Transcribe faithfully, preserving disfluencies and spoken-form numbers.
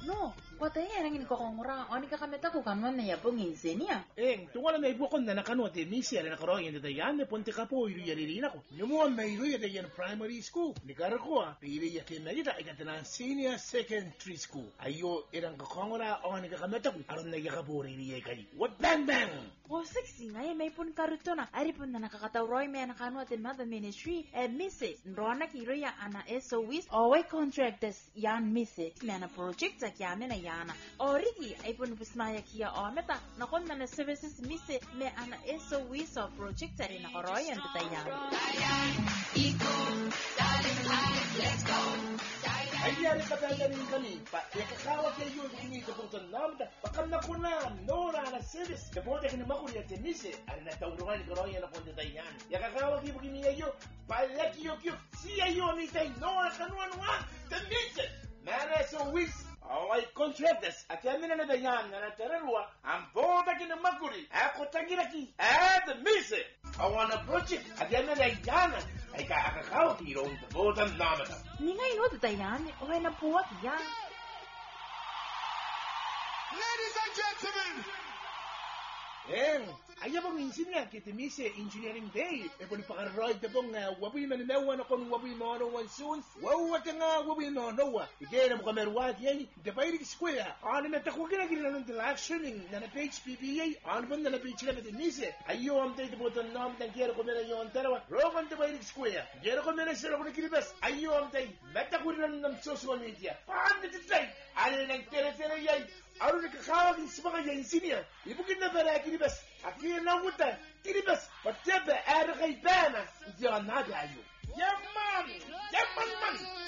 No, kwata yang ingin ko kong ora, oni ka kami tako kan man ya pungin senia. Eh, tunga na ibu kon na nakano te misi ala nakaro yan te yan de ponte kapo iru ya ririna ko. Nyumo na iru ya yan primary school. Ni karako a pili ya ke medita ikatena senior secondary school. Ayo irang ka kongora oni ka kami tako aron na ya kapo riri ya kai. What bang bang. O sexy nga may pun karuto na ari pun na nakakataw roy may nakano te mother ministry e mise rona ki ya ana S O S o way contractors yan mise me ana project sa kya na yana origi ay pun bismaya kiya o meta na kon na services mise me ana S O S o project ari na roy and tayan iko let's go. Ayan ang katagaling kami. Pa, ikakawa kayo yung inikabutan namin. Pakam na ko na, nora na service. Kabuta ka naman ko niya tenise. Ang natauruan ko rin yan ako na tayo. Ikakawa kayo kami niyo. Palaki yung kyo. Siya yun ni tayo. Nora kanuan-nuan. Tenise. Mana sa wis. Away contractors. At yan na nadayan na natararwa. Ang buta ka naman ko rin. Ako tagiraki. At tenise. Awan na project. At yan na nadayan. Ay kakakawa kayo yung kabutan namin. Ni ngayon ito tayan, o ay napuwat yan. Ladies and gentlemen, Eh, ayaw bang minsin nga kita mise engineering day. E po ni pakaroy na bang uh, wabi mananawa na kung wabi manawan soon. Wawat nga wabi manawa. Ige na mo kamerwat yan. Dabayrik square. Ano na takwagin na gina ng directioning na na page P P A. Ano ba na na page na natin mise. Ayaw am tayo po ito naman ng kira ko meron yung tarawa. Roman dabayrik square. Gira ko meron sila ko na kilibas. Ayaw am tayo. Matakwagin na ng social media. Paano na tayo? Ano nang tira-tira yan? Ano nakakawagin sa mga yan siniya? Ibugin na para kilibas. Aki na wuta. Kilibas. Pataba ara kay bana. Diyan na gayo. Yaman! Yaman man!